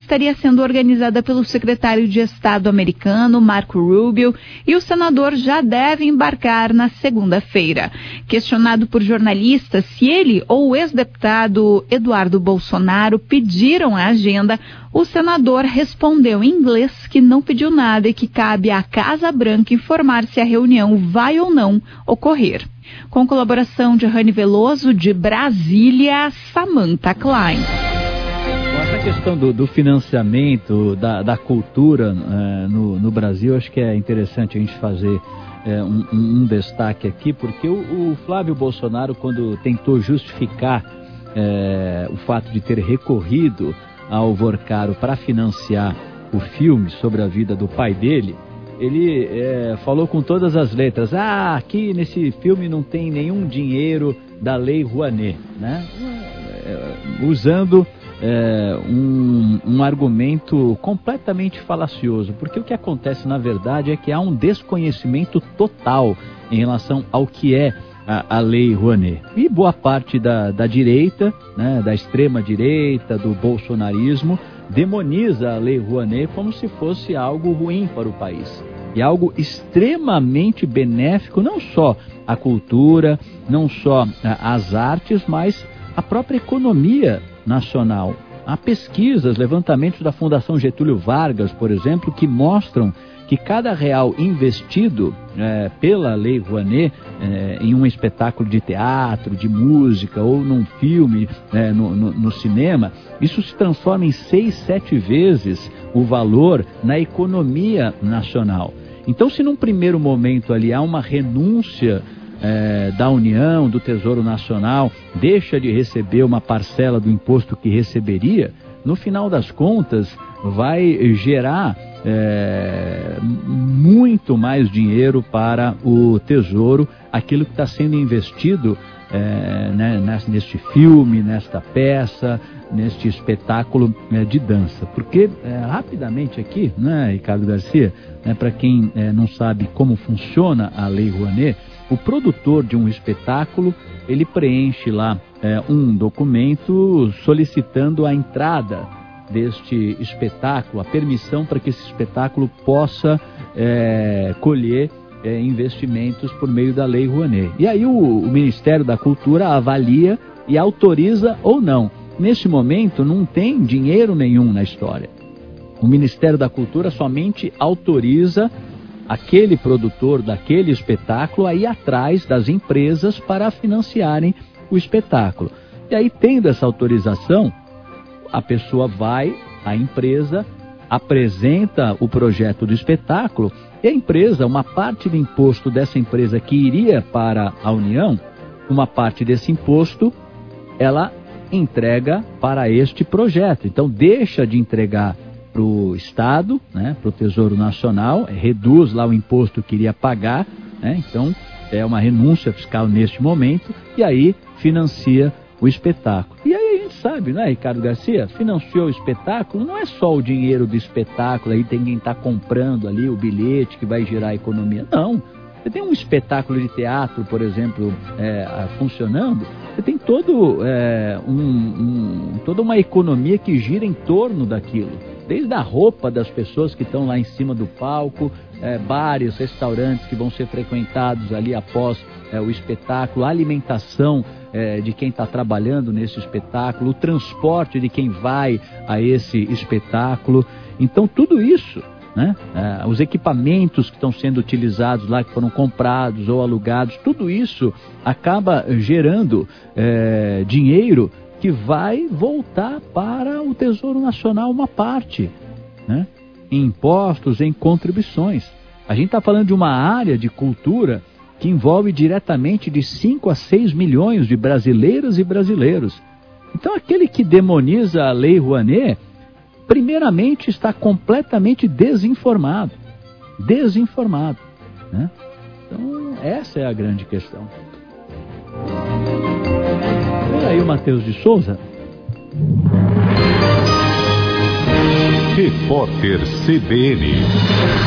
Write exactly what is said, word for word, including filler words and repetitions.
estaria sendo organizada pelo secretário de Estado americano, Marco Rubio, e o senador já deve embarcar na segunda-feira. Questionado por jornalistas se ele ou o ex-deputado Eduardo Bolsonaro pediram a agenda, o senador respondeu em inglês que não pediu nada e que cabe à Casa Branca informar se a reunião vai ou não ocorrer. Com colaboração de Rani Veloso, de Brasília, Samantha Klein. Essa questão do, do financiamento da, da cultura é, no, no Brasil, acho que é interessante a gente fazer é, um, um destaque aqui, porque o, o Flávio Bolsonaro, quando tentou justificar é, o fato de ter recorrido ao Vorcaro para financiar o filme sobre a vida do pai dele, ele é, falou com todas as letras: ah, aqui nesse filme não tem nenhum dinheiro da Lei Rouanet, né? É, usando é, um, um argumento completamente falacioso, porque o que acontece na verdade é que há um desconhecimento total em relação ao que é a, a Lei Rouanet. E boa parte da, da direita, né, da extrema direita, do bolsonarismo, demoniza a Lei Rouanet como se fosse algo ruim para o país. E algo extremamente benéfico, não só à cultura, não só às artes, mas à própria economia nacional. Há pesquisas, levantamentos da Fundação Getúlio Vargas, por exemplo, que mostram que cada real investido é, pela Lei Rouanet é, em um espetáculo de teatro, de música ou num filme, é, no, no, no cinema, isso se transforma em seis, sete vezes o valor na economia nacional. Então, se num primeiro momento ali há uma renúncia é, da União, do Tesouro Nacional, deixa de receber uma parcela do imposto que receberia, no final das contas vai gerar é, muito mais dinheiro para o Tesouro, aquilo que está sendo investido é, né, neste filme, nesta peça, neste espetáculo é, de dança. Porque, é, rapidamente aqui, né, Ricardo Garcia, né, para quem é, não sabe como funciona a Lei Rouanet, o produtor de um espetáculo, ele preenche lá é, um documento solicitando a entrada deste espetáculo, a permissão para que esse espetáculo possa é, colher é, investimentos por meio da Lei Rouanet. E aí o, o Ministério da Cultura avalia e autoriza ou não. Neste momento não tem dinheiro nenhum na história. O Ministério da Cultura somente autoriza aquele produtor daquele espetáculo a ir atrás das empresas para financiarem o espetáculo. E aí, tendo essa autorização, a pessoa vai, a empresa, apresenta o projeto do espetáculo e a empresa, uma parte do imposto dessa empresa que iria para a União, uma parte desse imposto, ela entrega para este projeto. Então, deixa de entregar para o Estado, né, para o Tesouro Nacional, reduz lá o imposto que iria pagar, né, então é uma renúncia fiscal neste momento, e aí financia o espetáculo. E aí a gente sabe, né, Ricardo Garcia, financiou o espetáculo, não é só o dinheiro do espetáculo, aí tem quem está comprando ali o bilhete que vai gerar a economia, não. Você tem um espetáculo de teatro, por exemplo, é, funcionando, você tem todo, é, um, um, toda uma economia que gira em torno daquilo. Desde a roupa das pessoas que estão lá em cima do palco, é, bares, restaurantes que vão ser frequentados ali após é, o espetáculo, a alimentação é, de quem está trabalhando nesse espetáculo, o transporte de quem vai a esse espetáculo. Então, tudo isso, né, é, os equipamentos que estão sendo utilizados lá, que foram comprados ou alugados, tudo isso acaba gerando é, dinheiro que vai voltar para o Tesouro Nacional uma parte, né, em impostos, em contribuições. A gente está falando de uma área de cultura que envolve diretamente de cinco a seis milhões de brasileiras e brasileiros. Então, aquele que demoniza a Lei Rouanet, primeiramente está completamente desinformado. Desinformado, né? Então, essa é a grande questão. Olha aí o Matheus de Souza. Repórter C B N.